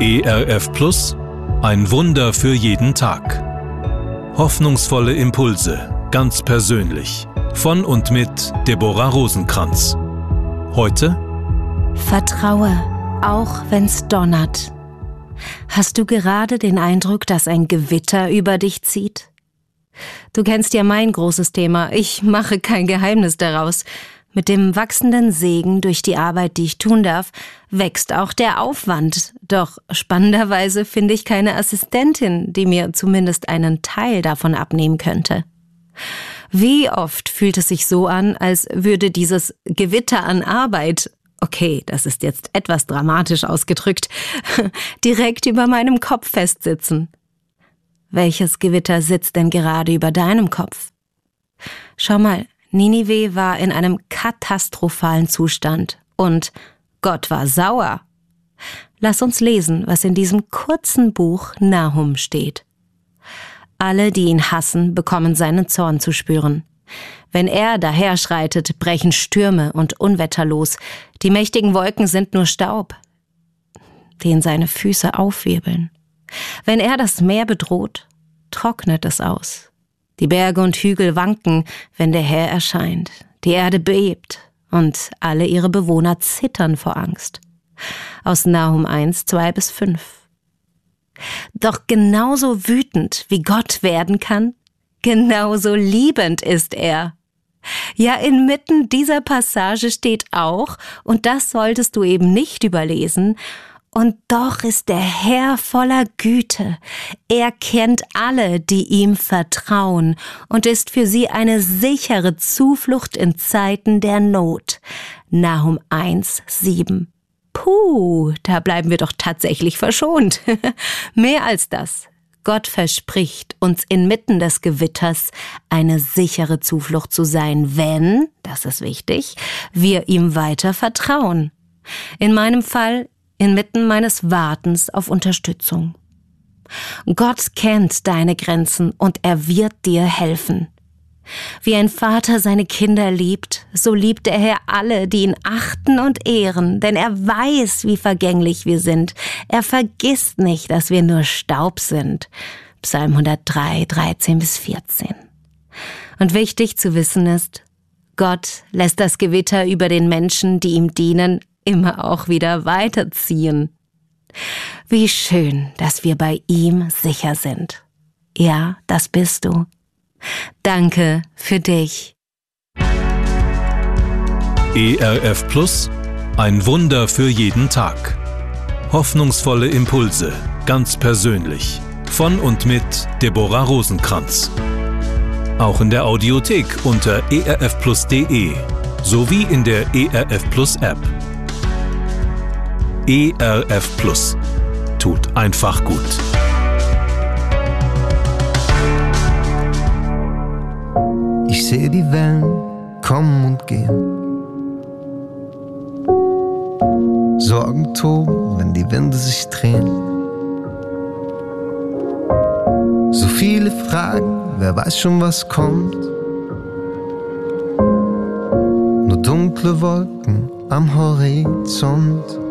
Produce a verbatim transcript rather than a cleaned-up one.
E R F Plus, ein Wunder für jeden Tag. Hoffnungsvolle Impulse, ganz persönlich. Von und mit Deborah Rosenkranz. Heute: Vertraue, auch wenn's donnert. Hast du gerade den Eindruck, dass ein Gewitter über dich zieht? Du kennst ja mein großes Thema. Ich mache kein Geheimnis daraus. Mit dem wachsenden Segen durch die Arbeit, die ich tun darf, wächst auch der Aufwand. Doch spannenderweise finde ich keine Assistentin, die mir zumindest einen Teil davon abnehmen könnte. Wie oft fühlt es sich so an, als würde dieses Gewitter an Arbeit, okay, das ist jetzt etwas dramatisch ausgedrückt, direkt über meinem Kopf festsitzen. Welches Gewitter sitzt denn gerade über deinem Kopf? Schau mal, Ninive war in einem katastrophalen Zustand und Gott war sauer. Lass uns lesen, was in diesem kurzen Buch Nahum steht. Alle, die ihn hassen, bekommen seinen Zorn zu spüren. Wenn er daherschreitet, brechen Stürme und Unwetter los. Die mächtigen Wolken sind nur Staub, den seine Füße aufwirbeln. Wenn er das Meer bedroht, trocknet es aus. Die Berge und Hügel wanken, wenn der Herr erscheint. Die Erde bebt und alle ihre Bewohner zittern vor Angst. Aus Nahum eins, zwei bis fünf. Doch genauso wütend, wie Gott werden kann, genauso liebend ist er. Ja, inmitten dieser Passage steht auch, und das solltest du eben nicht überlesen: Und doch ist der Herr voller Güte. Er kennt alle, die ihm vertrauen, und ist für sie eine sichere Zuflucht in Zeiten der Not. Nahum eins, sieben. Puh, da bleiben wir doch tatsächlich verschont. Mehr als das. Gott verspricht, uns inmitten des Gewitters eine sichere Zuflucht zu sein, wenn, das ist wichtig, wir ihm weiter vertrauen. In meinem Fall inmitten meines Wartens auf Unterstützung. Gott kennt deine Grenzen und er wird dir helfen. Wie ein Vater seine Kinder liebt, so liebt der Herr alle, die ihn achten und ehren, denn er weiß, wie vergänglich wir sind. Er vergisst nicht, dass wir nur Staub sind. Psalm hundertdrei, dreizehn bis vierzehn. Und wichtig zu wissen ist, Gott lässt das Gewitter über den Menschen, die ihm dienen, immer auch wieder weiterziehen. Wie schön, dass wir bei ihm sicher sind. Ja, das bist du. Danke für dich. E R F Plus, ein Wunder für jeden Tag. Hoffnungsvolle Impulse, ganz persönlich. Von und mit Deborah Rosenkranz. Auch in der Audiothek unter e r f plus punkt d e sowie in der E R F Plus App. E R F Plus. Tut einfach gut. Ich sehe die Wellen kommen und gehen. Sorgen toben, wenn die Winde sich drehen. So viele Fragen, wer weiß schon, was kommt. Nur dunkle Wolken am Horizont.